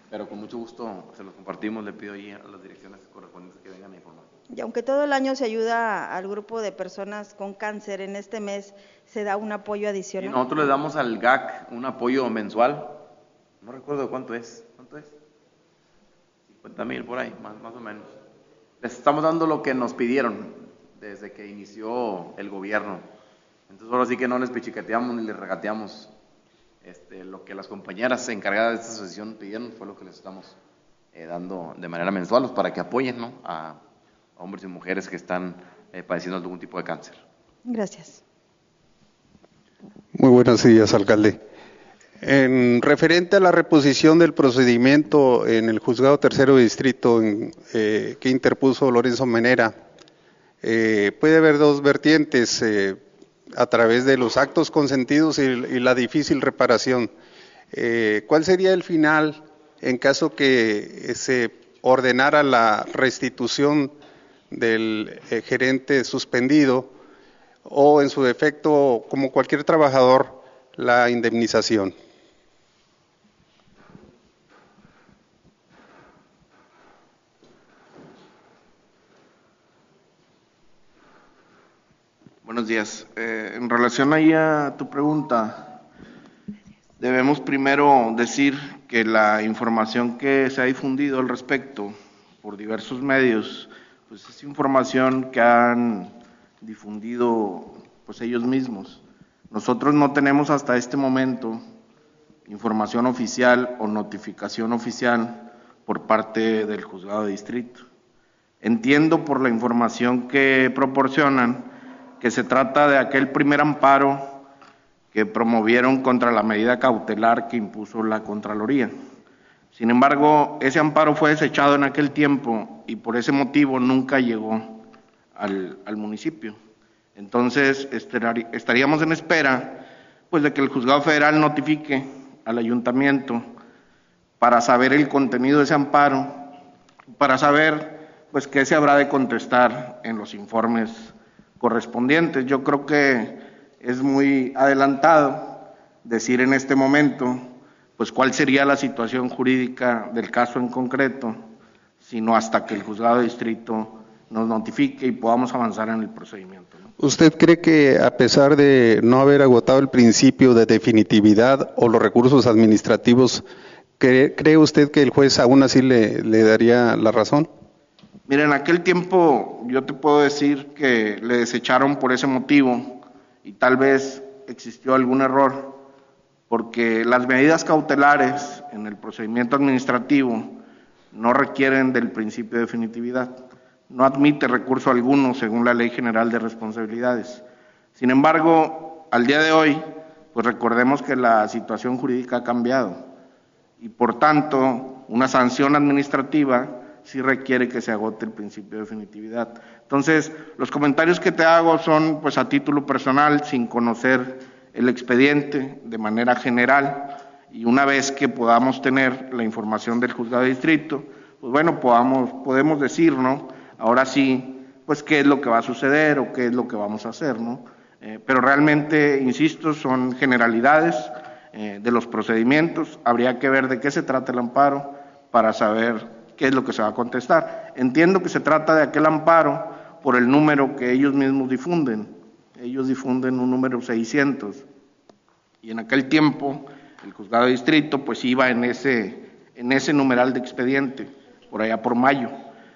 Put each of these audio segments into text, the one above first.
pero con mucho gusto se los compartimos. Le pido ahí a las direcciones correspondientes que vengan a informar. Y aunque todo el año se ayuda al grupo de personas con cáncer, en este mes se da un apoyo adicional. Y nosotros le damos al GAC un apoyo mensual, no recuerdo cuánto es, 50,000 por ahí, más o menos. Les estamos dando lo que nos pidieron desde que inició el gobierno. Entonces ahora sí que no les pichicateamos ni les regateamos. Lo que las compañeras encargadas de esta asociación pidieron fue lo que les estamos dando de manera mensual, pues, para que apoyen, ¿no?, a hombres y mujeres que están padeciendo algún tipo de cáncer. Gracias. Muy buenos días, alcalde. En referente a la reposición del procedimiento en el Juzgado Tercero Distrito que interpuso Lorenzo Menera, puede haber dos vertientes a través de los actos consentidos y la difícil reparación. ¿Cuál sería el final en caso que se ordenara la restitución del gerente suspendido o, en su defecto, como cualquier trabajador, la indemnización? Buenos días. En relación ahí a tu pregunta, debemos primero decir que la información que se ha difundido al respecto por diversos medios, pues es información que han difundido pues ellos mismos. Nosotros no tenemos hasta este momento información oficial o notificación oficial por parte del Juzgado de Distrito. Entiendo por la información que proporcionan que se trata de aquel primer amparo que promovieron contra la medida cautelar que impuso la Contraloría. Sin embargo, ese amparo fue desechado en aquel tiempo y por ese motivo nunca llegó al municipio. Entonces, estaríamos en espera pues de que el Juzgado Federal notifique al ayuntamiento para saber el contenido de ese amparo, para saber pues qué se habrá de contestar en los informes correspondientes. Yo creo que es muy adelantado decir en este momento pues cuál sería la situación jurídica del caso en concreto, sino hasta que el Juzgado de Distrito nos notifique y podamos avanzar en el procedimiento, ¿no? ¿Usted cree que, a pesar de no haber agotado el principio de definitividad o los recursos administrativos, cree usted que el juez aún así le daría la razón? Mira, en aquel tiempo yo te puedo decir que le desecharon por ese motivo y tal vez existió algún error, porque las medidas cautelares en el procedimiento administrativo no requieren del principio de definitividad, no admite recurso alguno según la Ley General de Responsabilidades. Sin embargo, al día de hoy, pues recordemos que la situación jurídica ha cambiado y por tanto una sanción administrativa sí requiere que se agote el principio de definitividad. Entonces, los comentarios que te hago son pues a título personal, sin conocer el expediente de manera general, y una vez que podamos tener la información del Juzgado de Distrito, pues bueno, podemos decir, ¿no?, ahora sí, pues qué es lo que va a suceder o qué es lo que vamos a hacer, ¿no? Pero realmente, insisto, son generalidades de los procedimientos. Habría que ver de qué se trata el amparo para saber qué es lo que se va a contestar. Entiendo que se trata de aquel amparo por el número que ellos mismos difunden. Ellos difunden un número 600. Y en aquel tiempo, el Juzgado de Distrito pues iba en ese numeral de expediente, por allá por mayo.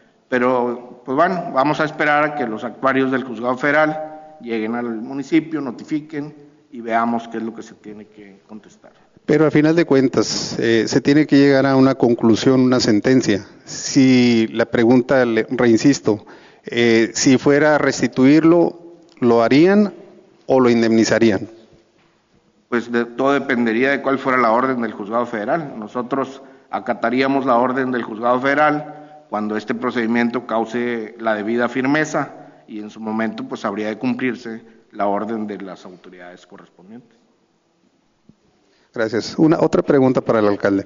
Pero, pues bueno, vamos a esperar a que los actuarios del Juzgado Federal lleguen al municipio, notifiquen y veamos qué es lo que se tiene que contestar. Pero a final de cuentas, se tiene que llegar a una conclusión, una sentencia. Si la pregunta, reinsisto, si fuera a restituirlo, ¿lo harían o lo indemnizarían? Pues todo dependería de cuál fuera la orden del Juzgado Federal. Nosotros acataríamos la orden del Juzgado Federal cuando este procedimiento cause la debida firmeza y en su momento pues habría de cumplirse la orden de las autoridades correspondientes. Gracias. Otra pregunta para el alcalde.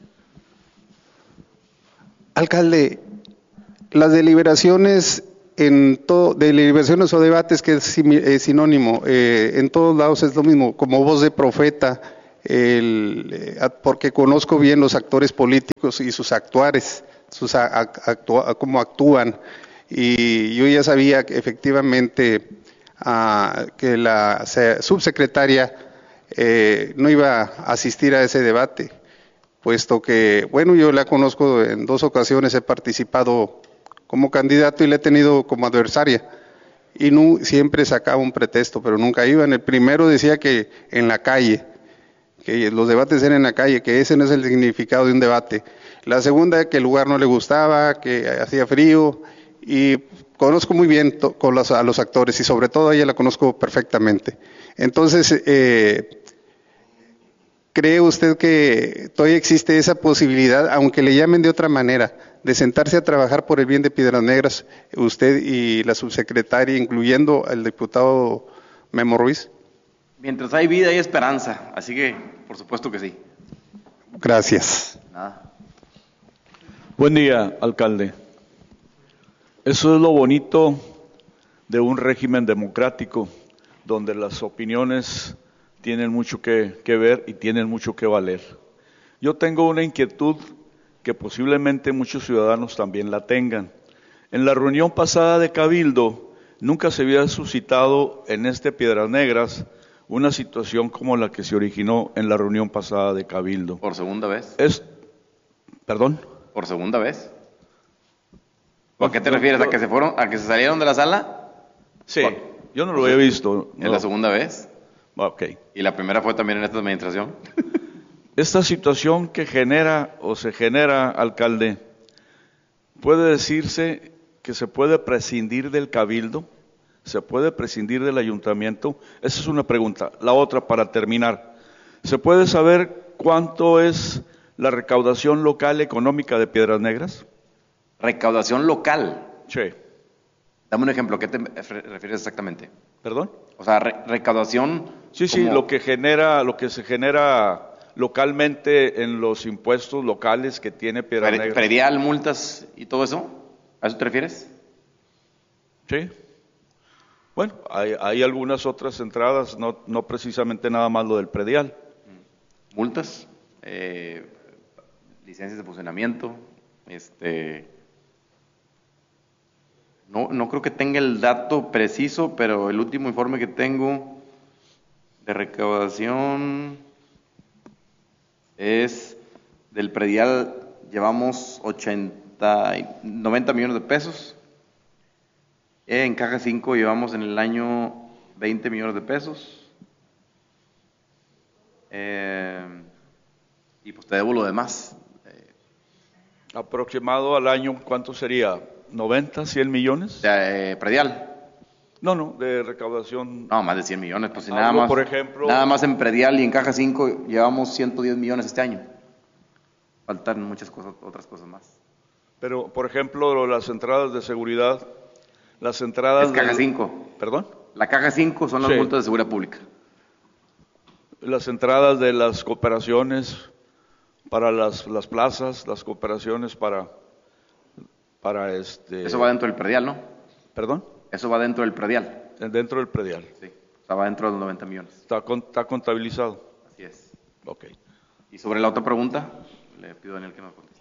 Alcalde, las deliberaciones deliberaciones o debates, que es sinónimo, en todos lados es lo mismo, como voz de profeta, porque conozco bien los actores políticos y sus actuares, cómo actúan, y yo ya sabía que efectivamente que la subsecretaria no iba a asistir a ese debate, puesto que, bueno, yo la conozco en 2 ocasiones, he participado como candidato y la he tenido como adversaria, y siempre sacaba un pretexto, pero nunca iba. En el primero decía que en la calle, que los debates eran en la calle, que ese no es el significado de un debate. La segunda, que el lugar no le gustaba, que hacía frío, y conozco muy bien a los actores, y sobre todo a ella la conozco perfectamente. Entonces, ¿cree usted que todavía existe esa posibilidad, aunque le llamen de otra manera, de sentarse a trabajar por el bien de Piedras Negras, usted y la subsecretaria, incluyendo al diputado Memo Ruiz? Mientras hay vida hay esperanza, así que por supuesto que sí. Gracias. Nada. Buen día, alcalde. Eso es lo bonito de un régimen democrático, donde las opiniones tienen mucho que ver y tienen mucho que valer. Yo tengo una inquietud que posiblemente muchos ciudadanos también la tengan. En la reunión pasada de Cabildo, nunca se había suscitado en Piedras Negras una situación como la que se originó en la reunión pasada de Cabildo. ¿Por segunda vez? ¿Perdón? ¿Por segunda vez? ¿O a qué te refieres? ¿A que se fueron, a que se salieron de la sala? Sí, yo no lo había visto. ¿Es la segunda vez? Ok. ¿Y la primera fue también en esta administración? Esta situación que se genera, alcalde, ¿puede decirse que se puede prescindir del Cabildo? ¿Se puede prescindir del ayuntamiento? Esa es una pregunta. La otra, para terminar, ¿se puede saber cuánto es la recaudación local económica de Piedras Negras? ¿Recaudación local? Sí. Dame un ejemplo, ¿a qué te refieres exactamente? ¿Perdón? O sea, recaudación... Sí, lo que se genera localmente en los impuestos locales que tiene Piedras Negras. ¿Predial, multas y todo eso? ¿A eso te refieres? Sí. Bueno, hay algunas otras entradas, no precisamente nada más lo del predial. Multas, licencias de funcionamiento, no creo que tenga el dato preciso, pero el último informe que tengo de recaudación es del predial, llevamos 90 millones de pesos. En Caja 5 llevamos en el año 20 millones de pesos. Y pues te debo lo demás. Aproximado al año, ¿cuánto sería? ¿90, 100 millones? Predial. No, de recaudación. No, más de 100 millones. Pues si Hablo, nada más, por ejemplo, nada más en predial y en Caja 5 llevamos 110 millones este año. Faltan muchas cosas, otras cosas más. Pero, por ejemplo, las entradas de seguridad, las entradas... Es Caja 5. ¿Perdón? La Caja 5 son las Sí. multas de seguridad pública. Las entradas de las cooperaciones para las plazas, las cooperaciones para Eso va dentro del predial, ¿no? ¿Perdón? Eso va dentro del predial. Dentro del predial. Sí. O sea, va dentro de los 90 millones. Está contabilizado. Así es. Ok. Y sobre la otra pregunta, le pido a Daniel que me conteste.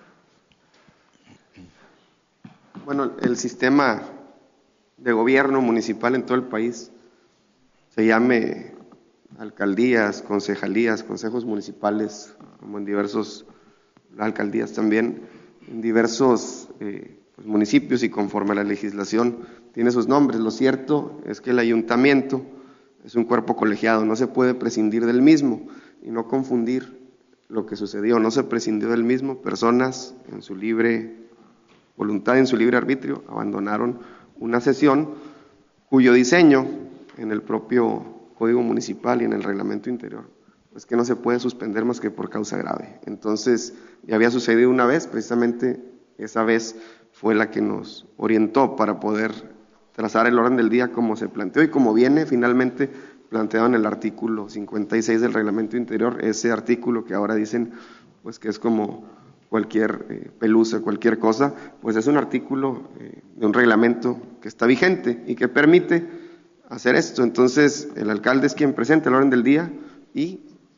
Bueno, el sistema de gobierno municipal en todo el país, se llame alcaldías, concejalías, consejos municipales, como en diversos alcaldías también, en diversos pues, municipios y conforme a la legislación tiene sus nombres. Lo cierto es que el ayuntamiento es un cuerpo colegiado, no se puede prescindir del mismo y no confundir lo que sucedió. No se prescindió del mismo, personas en su libre voluntad, en su libre arbitrio, abandonaron una sesión cuyo diseño en el propio Código Municipal y en el reglamento interior es que no se puede suspender más que por causa grave. Entonces, ya había sucedido una vez, precisamente esa vez fue la que nos orientó para poder trazar el orden del día como se planteó y como viene finalmente planteado en el artículo 56 del reglamento interior, ese artículo que ahora dicen pues que es como cualquier pelusa, cualquier cosa, pues es un artículo de un reglamento que está vigente y que permite hacer esto. Entonces, el alcalde es quien presenta el orden del día y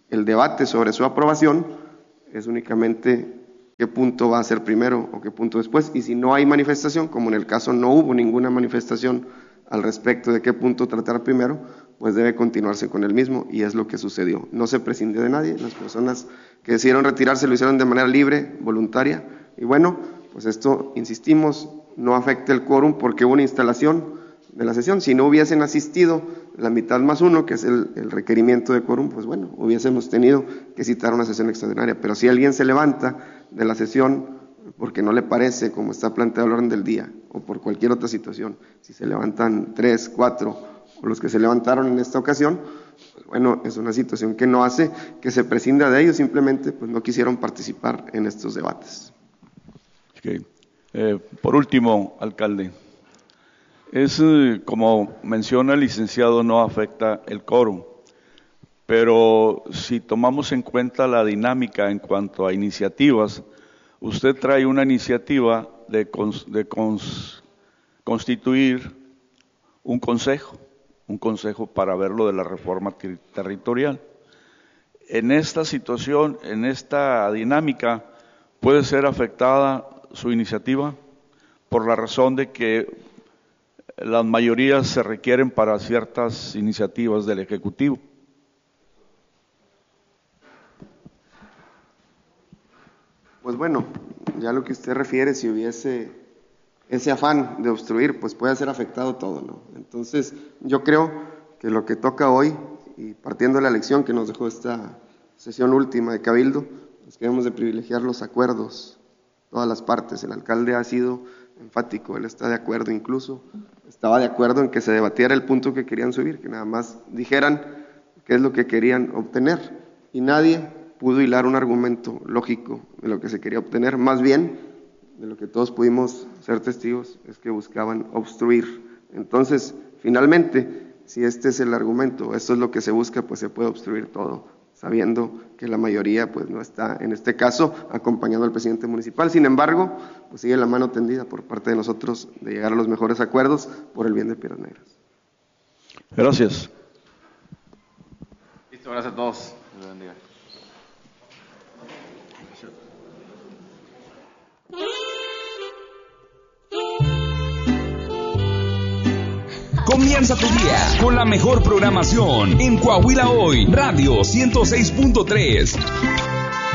El debate sobre su aprobación es únicamente qué punto va a ser primero o qué punto después, y si no hay manifestación, como en el caso no hubo ninguna manifestación al respecto de qué punto tratar primero, pues debe continuarse con el mismo, y es lo que sucedió. No se prescindió de nadie, las personas que decidieron retirarse lo hicieron de manera libre, voluntaria, y bueno, pues esto, insistimos, no afecta el quórum porque hubo una instalación de la sesión. Si no hubiesen asistido la mitad más uno, que es el requerimiento de quórum, pues bueno, hubiésemos tenido que citar una sesión extraordinaria. Pero si alguien se levanta de la sesión porque no le parece como está planteado el orden del día, o por cualquier otra situación, si se levantan 3, 4, o los que se levantaron en esta ocasión, pues bueno, es una situación que no hace que se prescinda de ellos, simplemente pues no quisieron participar en estos debates. Okay. Por último, alcalde, como menciona el licenciado, no afecta el quórum, pero si tomamos en cuenta la dinámica en cuanto a iniciativas, usted trae una iniciativa de constituir un consejo para ver lo de la reforma territorial. En esta situación, en esta dinámica, ¿puede ser afectada su iniciativa por la razón de que las mayorías se requieren para ciertas iniciativas del Ejecutivo? Pues bueno, ya lo que usted refiere, si hubiese ese afán de obstruir, pues puede ser afectado todo, ¿no? Entonces, yo creo que lo que toca hoy, y partiendo de la lección que nos dejó esta sesión última de Cabildo, es que debemos de privilegiar los acuerdos, todas las partes. El alcalde ha sido enfático, él está de acuerdo, incluso estaba de acuerdo en que se debatiera el punto que querían subir, que nada más dijeran qué es lo que querían obtener, y nadie pudo hilar un argumento lógico de lo que se quería obtener. Más bien, de lo que todos pudimos ser testigos, es que buscaban obstruir. Entonces, finalmente, si este es el argumento, esto es lo que se busca, pues se puede obstruir todo, sabiendo que la mayoría pues no está, en este caso, acompañando al presidente municipal. Sin embargo, pues sigue la mano tendida por parte de nosotros de llegar a los mejores acuerdos por el bien de Piedras Negras. Gracias. Listo, gracias a todos. Dios bendiga. Comienza tu día con la mejor programación en Coahuila Hoy, Radio 106.3.